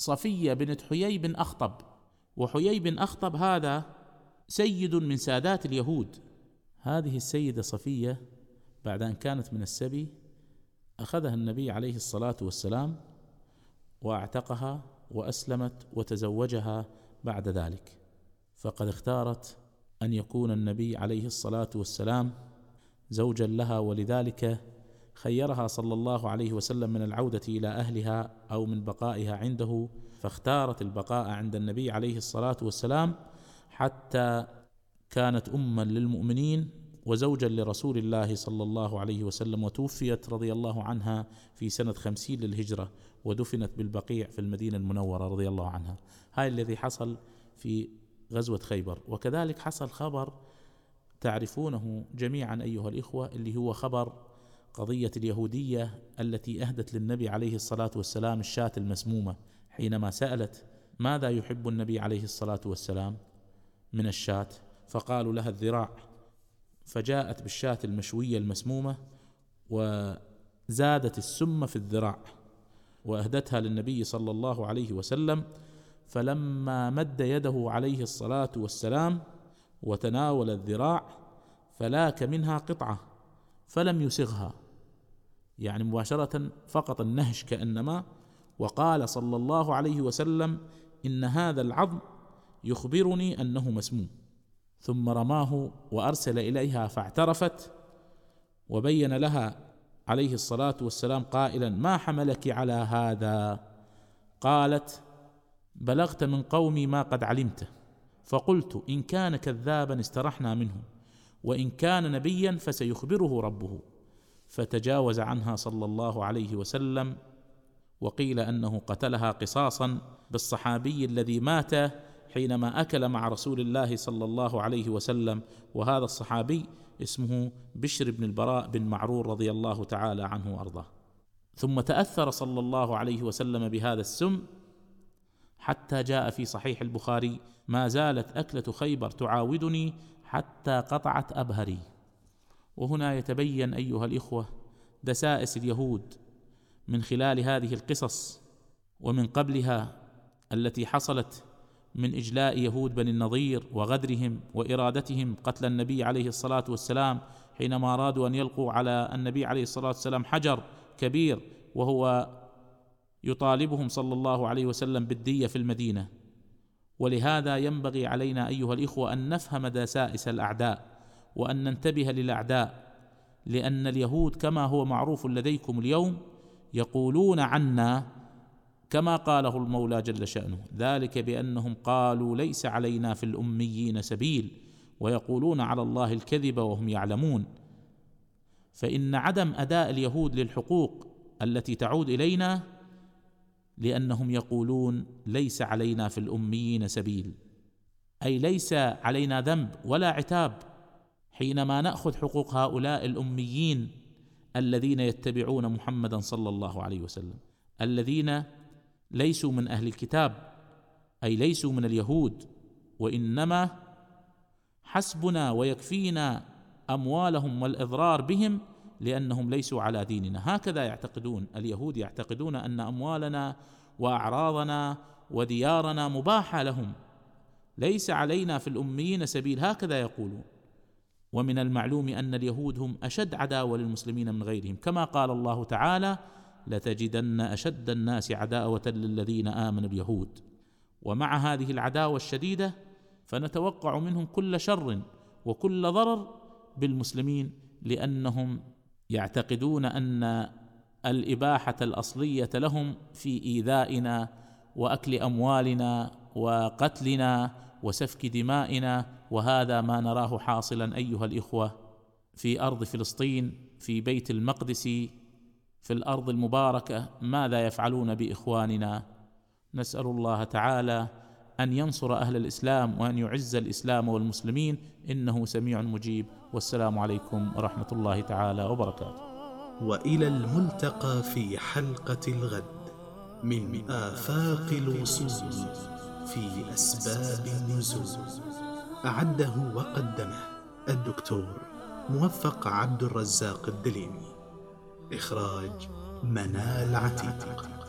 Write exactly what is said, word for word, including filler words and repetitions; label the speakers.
Speaker 1: صفية بنت حيي بن أخطب، وحيي بن أخطب هذا سيد من سادات اليهود. هذه السيدة صفية بعد أن كانت من السبي أخذها النبي عليه الصلاة والسلام واعتقها وأسلمت وتزوجها بعد ذلك، فقد اختارت أن يكون النبي عليه الصلاة والسلام زوجا لها، ولذلك خيرها صلى الله عليه وسلم من العودة إلى أهلها أو من بقائها عنده، فاختارت البقاء عند النبي عليه الصلاة والسلام حتى كانت أما للمؤمنين وزوجا لرسول الله صلى الله عليه وسلم، وتوفيت رضي الله عنها في سنة خمسين للهجرة، ودفنت بالبقيع في المدينة المنورة رضي الله عنها. هاي الذي حصل في غزوة خيبر. وكذلك حصل خبر تعرفونه جميعا أيها الإخوة، اللي هو خبر قضية اليهودية التي أهدت للنبي عليه الصلاة والسلام الشاة المسمومة، حينما سألت ماذا يحب النبي عليه الصلاة والسلام من الشاة، فقالوا لها الذراع، فجاءت بالشاة المشوية المسمومة وزادت السم في الذراع وأهدتها للنبي صلى الله عليه وسلم، فلما مد يده عليه الصلاة والسلام وتناول الذراع فلاك منها قطعة فلم يسغها، يعني مباشرة فقط النهش كأنما، وقال صلى الله عليه وسلم إن هذا العظم يخبرني أنه مسموم، ثم رماه وأرسل إليها فاعترفت، وبين لها عليه الصلاة والسلام قائلا ما حملك على هذا؟ قالت بلغت من قومي ما قد علمته، فقلت إن كان كذابا استرحنا منه، وإن كان نبيا فسيخبره ربه، فتجاوز عنها صلى الله عليه وسلم. وقيل أنه قتلها قصاصا بالصحابي الذي مات حينما أكل مع رسول الله صلى الله عليه وسلم، وهذا الصحابي اسمه بشر بن البراء بن معرور رضي الله تعالى عنه وأرضاه. ثم تأثر صلى الله عليه وسلم بهذا السم حتى جاء في صحيح البخاري ما زالت أكلة خيبر تعاودني حتى قطعت أبهري. وهنا يتبين أيها الإخوة دسائس اليهود من خلال هذه القصص ومن قبلها التي حصلت من إجلاء يهود بني النضير وغدرهم وإرادتهم قتل النبي عليه الصلاة والسلام، حينما أرادوا أن يلقوا على النبي عليه الصلاة والسلام حجر كبير وهو يطالبهم صلى الله عليه وسلم بالدية في المدينة. ولهذا ينبغي علينا أيها الإخوة أن نفهم دسائس الأعداء وأن ننتبه للأعداء، لأن اليهود كما هو معروف لديكم اليوم يقولون عنا كما قاله المولى جل شأنه، ذلك بأنهم قالوا ليس علينا في الأميين سبيل، ويقولون على الله الكذب وهم يعلمون. فإن عدم أداء اليهود للحقوق التي تعود إلينا لأنهم يقولون ليس علينا في الأميين سبيل، أي ليس علينا ذنب ولا عتاب حينما نأخذ حقوق هؤلاء الأميين الذين يتبعون محمدا صلى الله عليه وسلم، الذين ليسوا من أهل الكتاب، أي ليسوا من اليهود، وإنما حسبنا ويكفينا أموالهم والإضرار بهم لأنهم ليسوا على ديننا. هكذا يعتقدون اليهود، يعتقدون أن أموالنا وأعراضنا وديارنا مباحة لهم، ليس علينا في الأميين سبيل، هكذا يقولون. ومن المعلوم أن اليهود هم أشد عداوة للمسلمين من غيرهم، كما قال الله تعالى لتجدن أشد الناس عداوة للذين آمنوا اليهود. ومع هذه العداوة الشديدة فنتوقع منهم كل شر وكل ضرر بالمسلمين، لأنهم يعتقدون أن الإباحة الأصلية لهم في إيذائنا وأكل أموالنا وقتلنا وسفك دمائنا، وهذا ما نراه حاصلا أيها الإخوة في أرض فلسطين، في بيت المقدس، في الأرض المباركة. ماذا يفعلون بإخواننا؟ نسأل الله تعالى أن ينصر أهل الإسلام وأن يعز الإسلام والمسلمين، إنه سميع مجيب. والسلام عليكم ورحمة الله تعالى وبركاته.
Speaker 2: وإلى الملتقى في حلقة الغد من آفاق الوصول في أسباب النزول. أعده وقدمه الدكتور موفق عبد الرزاق الدليمي. إخراج منال عتيق.